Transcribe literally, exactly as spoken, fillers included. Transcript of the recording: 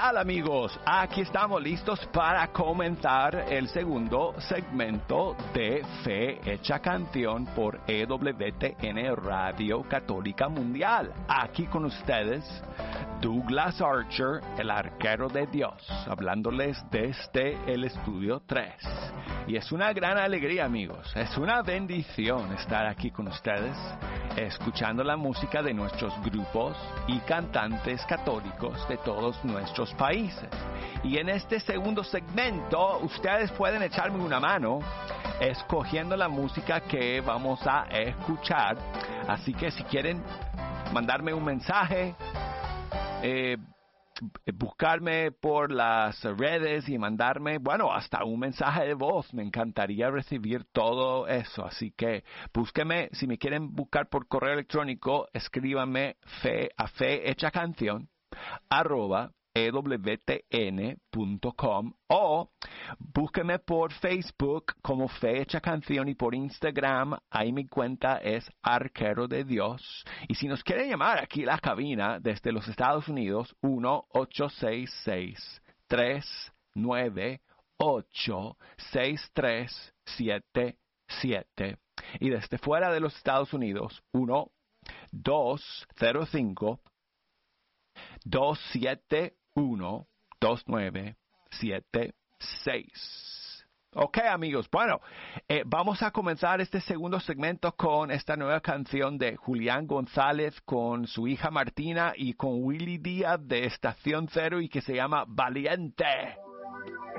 tal, amigos? Aquí estamos listos para comenzar el segundo segmento de Fe Hecha Canción por E W T N Radio Católica Mundial. Aquí con ustedes, Douglas Archer, el arquero de Dios, hablándoles desde el estudio tres. Y es una gran alegría, amigos. Es una bendición estar aquí con ustedes, escuchando la música de nuestros grupos y cantantes católicos de todos nuestros países. Y en este segundo segmento, ustedes pueden echarme una mano escogiendo la música que vamos a escuchar. Así que si quieren mandarme un mensaje, eh, buscarme por las redes y mandarme, bueno, hasta un mensaje de voz. Me encantaría recibir todo eso. Así que búsquenme, si me quieren buscar por correo electrónico, escríbanme fe, a fe hecha canción arroba e w t n punto com o búsquenme por Facebook como Fe Hecha Canción y por Instagram, ahí mi cuenta es Arquero de Dios. Y si nos quieren llamar aquí a la cabina desde los Estados Unidos, uno ocho seis seis, tres nueve ocho, seis tres siete siete. Y desde fuera de los Estados Unidos, uno dos cero cinco, dos siete uno, dos nueve siete seis. Ok, amigos, bueno, eh, vamos a comenzar este segundo segmento con esta nueva canción de Julián González con su hija Martina y con Willy Díaz de Estación Cero y que se llama Valiente.